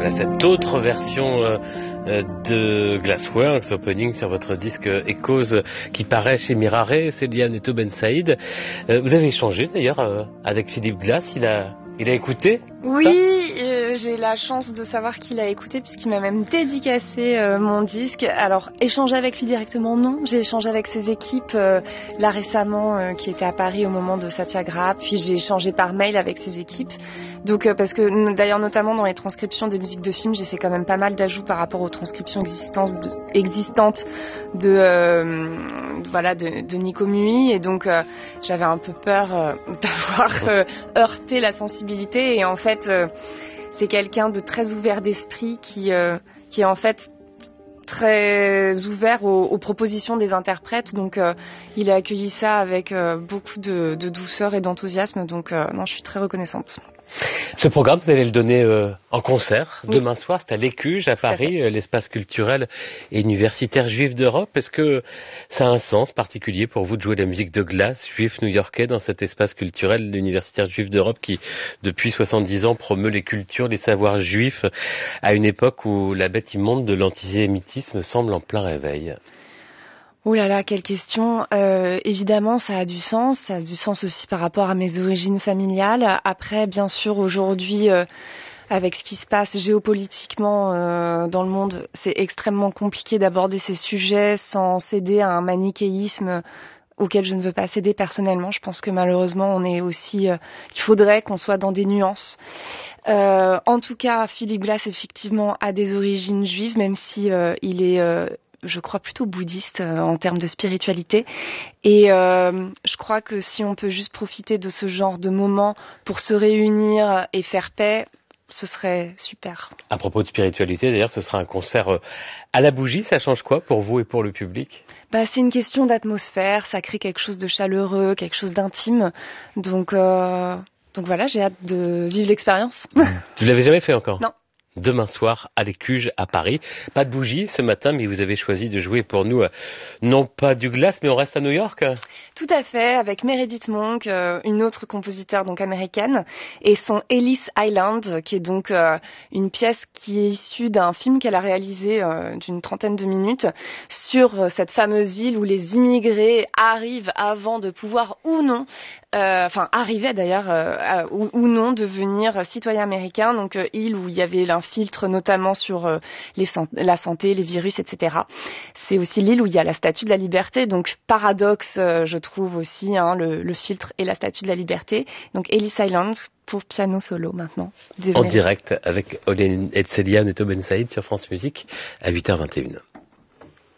Voilà cette autre version de Glassworks, Opening, sur votre disque Echoes qui paraît chez Mirare, Célia Neto Ben Saïd. Vous avez échangé d'ailleurs avec Philippe Glass, il a écouté? Oui, j'ai la chance de savoir qu'il a écouté puisqu'il m'a même dédicacé mon disque. Alors, échanger avec lui directement, non. J'ai échangé avec ses équipes là récemment qui étaient à Paris au moment de Satyagraha. Puis j'ai échangé par mail avec ses équipes. Donc, parce que d'ailleurs, notamment dans les transcriptions des musiques de films, j'ai fait quand même pas mal d'ajouts par rapport aux transcriptions existantes de Nico Muy. Et donc, j'avais un peu peur d'avoir heurté la sensibilité. Et en fait, c'est quelqu'un de très ouvert d'esprit qui est en fait très ouvert aux propositions des interprètes. Donc, il a accueilli ça avec beaucoup de douceur et d'enthousiasme. Donc, non, je suis très reconnaissante. Ce programme, vous allez le donner en concert demain soir, c'est à l'Écuge à Paris, l'espace culturel et universitaire juif d'Europe. Est-ce que ça a un sens particulier pour vous de jouer de la musique de Glass, juif new-yorkais, dans cet espace culturel universitaire juif d'Europe qui, depuis 70 ans, promeut les cultures, les savoirs juifs, à une époque où la bête immonde de l'antisémitisme semble en plein réveil? Oh là là, quelle question. Évidemment, ça a du sens aussi par rapport à mes origines familiales. Après, bien sûr, aujourd'hui, avec ce qui se passe géopolitiquement dans le monde, c'est extrêmement compliqué d'aborder ces sujets sans céder à un manichéisme auquel je ne veux pas céder personnellement. Je pense que malheureusement, on est aussi, il faudrait qu'on soit dans des nuances. En tout cas, Philippe Glass, effectivement, a des origines juives, même si il est je crois plutôt bouddhiste en termes de spiritualité. Et je crois que si on peut juste profiter de ce genre de moments pour se réunir et faire paix, ce serait super. À propos de spiritualité, d'ailleurs, ce sera un concert à la bougie. Ça change quoi pour vous et pour le public? C'est une question d'atmosphère. Ça crée quelque chose de chaleureux, quelque chose d'intime. Donc voilà, j'ai hâte de vivre l'expérience. Vous l'avez jamais fait encore? Non. Demain soir à l'Écuge à Paris. Pas de bougie ce matin, mais vous avez choisi de jouer pour nous, non pas du Glass, mais on reste à New York. Tout à fait, avec Meredith Monk, une autre compositeur donc américaine, et son Ellis Island, qui est donc une pièce qui est issue d'un film qu'elle a réalisé d'une 30aine de minutes sur cette fameuse île où les immigrés arrivent avant de pouvoir ou non, arrivaient d'ailleurs ou non devenir citoyens américains. Donc île où il y avait filtre notamment sur la santé, les virus, etc. C'est aussi l'île où il y a la Statue de la Liberté, donc paradoxe, je trouve aussi, le filtre et la Statue de la Liberté. Donc Ellis Island pour piano solo maintenant. En direct avec Olénie et Célia Neto Ben Saïd sur France Musique à 8h21.